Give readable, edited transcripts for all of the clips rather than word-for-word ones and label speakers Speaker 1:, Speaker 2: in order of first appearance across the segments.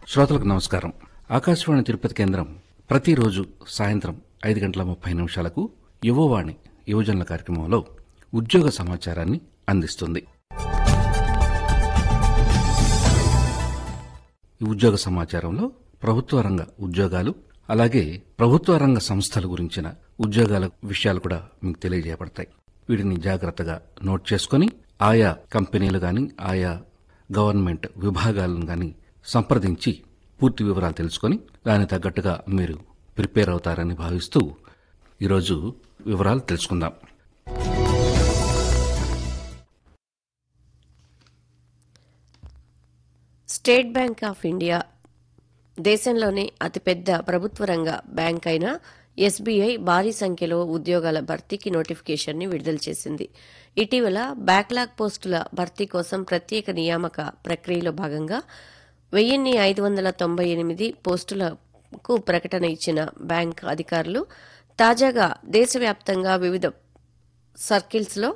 Speaker 1: శ్రోతలకు నమస్కారం. ఆకాశవాణి తిరుపతి కేంద్రం ప్రతిరోజు సాయంత్రం 5:30 యువవాణి యువజనుల కార్యక్రమంలో ఉద్యోగ సమాచారాన్ని అందిస్తుంది. ఈ ఉద్యోగ సమాచారంలో ప్రభుత్వ రంగ ఉద్యోగాలు, అలాగే ప్రభుత్వ రంగ సంస్థల గురించిన ఉద్యోగాల విషయాలు కూడా మీకు తెలియజేయబడతాయి. వీటిని జాగ్రత్తగా నోట్ చేసుకుని ఆయా కంపెనీలు గాని, ఆయా గవర్నమెంట్ విభాగాలను గాని సంప్రదించి పూర్తి వివరాలు తెలుసుకొని దానికి తగ్గట్టుగా మీరు ప్రిపేర్ అవుతారని భావిస్తూ ఈరోజు వివరాలు తెలుసుకుందాం.
Speaker 2: స్టేట్ బ్యాంక్ ఆఫ్ ఇండియా దేశంలోనే అతిపెద్ద ప్రభుత్వ రంగ బ్యాంక్ అయిన ఎస్బీఐ భారీ సంఖ్యలో ఉద్యోగాల భర్తీకి నోటిఫికేషన్ని విడుదల చేసింది. ఇటీవల బ్యాక్లాగ్ పోస్టుల భర్తీ కోసం ప్రత్యేక నియామక ప్రక్రియలో భాగంగా 1598 పోస్టులకు ప్రకటన ఇచ్చిన బ్యాంక్ అధికారులు తాజాగా దేశవ్యాప్తంగా వివిధ సర్కిల్స్లో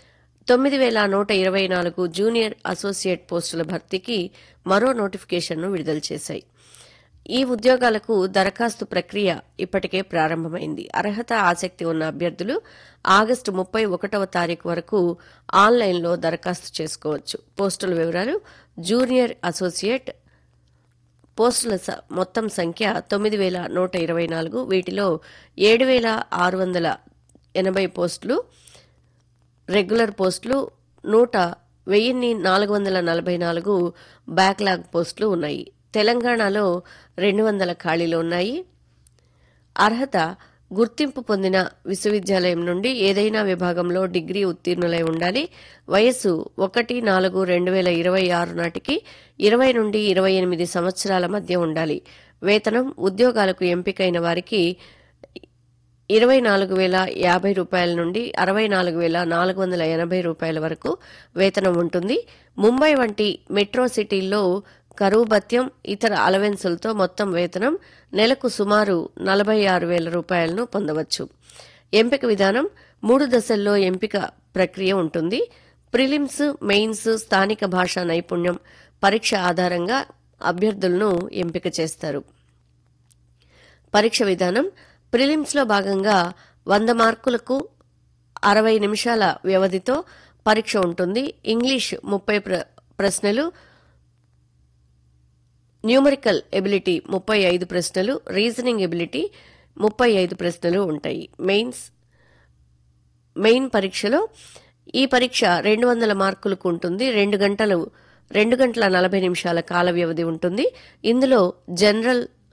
Speaker 2: 9124 జూనియర్ అసోసియేట్ పోస్టుల భర్తీకి మరో నోటిఫికేషన్ను విడుదల చేశాయి. ఈ ఉద్యోగాలకు దరఖాస్తు ప్రక్రియ ఇప్పటికే ప్రారంభమైంది. అర్హత, ఆసక్తి ఉన్న అభ్యర్థులు ఆగస్టు 31 వరకు ఆన్లైన్లో దరఖాస్తు చేసుకోవచ్చు. పోస్టుల వివరాలు: జూనియర్ అసోసియేట్ పోస్టుల మొత్తం సంఖ్య 9124. వీటిలో 7680 పోస్టులు రెగ్యులర్ పోస్టులు, 1444 బ్యాక్లాగ్ పోస్టులు ఉన్నాయి. తెలంగాణలో 200 ఖాళీలు ఉన్నాయి. అర్హత: గుర్తింపు పొందిన విశ్వవిద్యాలయం నుండి ఏదైనా విభాగంలో డిగ్రీ ఉత్తీర్ణులై ఉండాలి. వయస్సు 1/4/2026 నాటికి 20 నుండి 28 సంవత్సరాల మధ్య ఉండాలి. వేతనం: ఉద్యోగాలకు ఎంపికైన వారికి 24,050 రూపాయల నుండి 64,480 రూపాయల వరకు వేతనం ఉంటుంది. ముంబై వంటి మెట్రో సిటీల్లో కరువు భత్యం, ఇతర అలవెన్సులతో మొత్తం వేతనం నెలకు సుమారు 46,000 రూపాయలను పొందవచ్చు. ఎంపిక విధానం: 3 దశల్లో ఎంపిక ప్రక్రియ ఉంటుంది. ప్రిలిమ్స్, మెయిన్స్, స్థానిక భాషా నైపుణ్యం పరీక్ష ఆధారంగా అభ్యర్థులను ఎంపిక చేస్తారు. పరీక్ష విధానం: ప్రిలిమ్స్లో భాగంగా 100 మార్కులకు 60 నిమిషాల వ్యవధితో పరీక్ష ఉంటుంది. ఇంగ్లీష్ 30 ప్రశ్నలు, న్యూమరికల్ ఎబిలిటీ 35 ప్రశ్నలు, రీజనింగ్ ఎబిలిటీ 35 ప్రశ్నలు ఉంటాయి. మెయిన్ పరీక్షలో ఈ పరీక్ష 200 మార్కులకు ఉంటుంది. 2 గంటల 40 నిమిషాల కాల వ్యవధి ఉంటుంది. ఇందులో జనరల్,